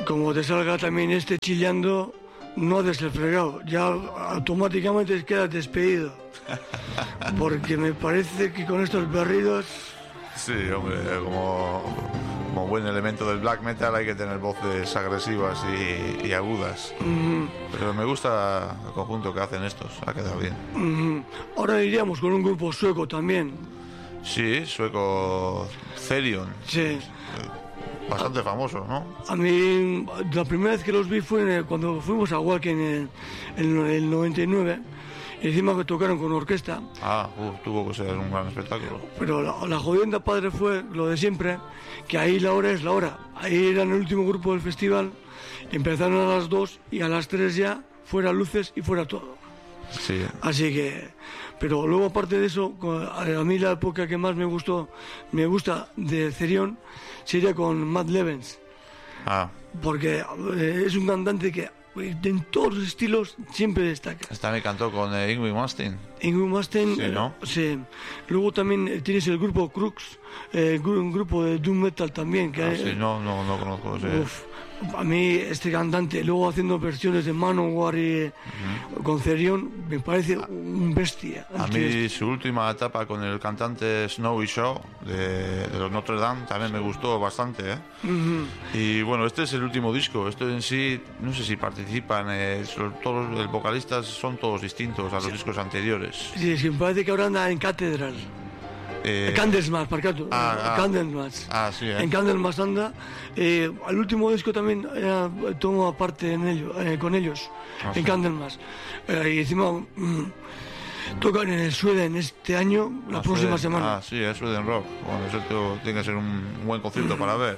como te salga también chillando, no haces el fregado, ya automáticamente quedas despedido. Porque me parece que con estos berridos... Sí, hombre, como buen elemento del black metal hay que tener voces agresivas y agudas. Pero me gusta el conjunto que hacen estos, ha quedado bien. Ahora iríamos con un grupo sueco también. Sí, sueco, Therion. Sí. Bastante famoso, ¿no? A mí, la primera vez que los vi fue cuando fuimos a Wacken en el 99. Encima que tocaron con orquesta. Tuvo que ser un gran espectáculo. Pero la jodienda, padre, fue lo de siempre, que ahí la hora es la hora. Ahí eran el último grupo del festival, empezaron a las 2 y a las 3 ya, fuera luces y fuera todo. Sí. Así que... Pero luego, aparte de eso, a mí la época que más me gusta de Therion sería con Matt Levens. Porque es un cantante que en todos los estilos siempre destaca. También cantó con Yngwie Malmsteen. Yngwie Malmsteen, sí, ¿no? Sí. Luego también tienes el grupo Crux, un grupo de doom metal también. Sí, no conozco ese. A mí este cantante, luego haciendo versiones de Manowar y con Therion, me parece un bestia. A mí su última etapa con el cantante Snowy Shaw de los Notre Dame también me gustó bastante, ¿eh? Y bueno, este es el último disco. Esto en sí, no sé si participan, todos los vocalistas son todos distintos a los discos anteriores. Sí, es que me parece que ahora anda en Cathedral. Candlemass, Candlemass. Sí, En Candlemass anda. Al último disco también tomo parte con ellos, en Candlemass. Y encima tocan en el Sweden este año, la próxima semana. Sí, es Sweden Rock. Bueno, eso tiene que ser un buen concierto para ver.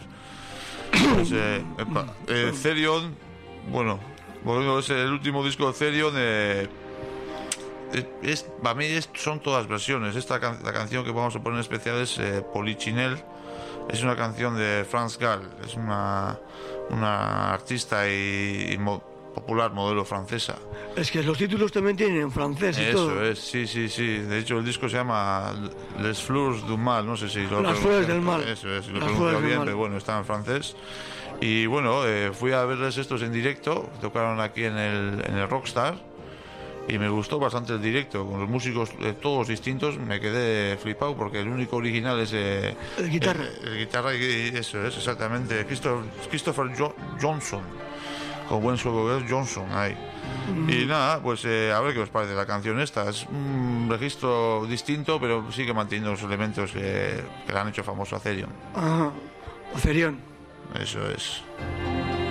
Pues, Therion, bueno, es el último disco de Therion. Para mí son todas versiones. La canción que vamos a poner en especial es Polichinelle. Es una canción de France Gall. Es una artista y popular modelo francesa. Es que los títulos también tienen en francés y todo. Eso es, sí. De hecho, el disco se llama Les Fleurs du Mal. No sé si lo Las Flores del Mal. Eso es, si lo pronuncio bien, pero bueno, está en francés. Y bueno, fui a verles estos en directo. Tocaron aquí en el Rockstar. Y me gustó bastante el directo, con los músicos todos distintos. Me quedé flipado porque el único original es el guitarra. El guitarra, y eso es exactamente Christopher Johnson, con buen sueco que es Johnson ahí. Y nada, pues a ver qué os parece la canción esta. Es un registro distinto, pero sigue manteniendo los elementos que le han hecho famoso a Therion. Therion. Eso es.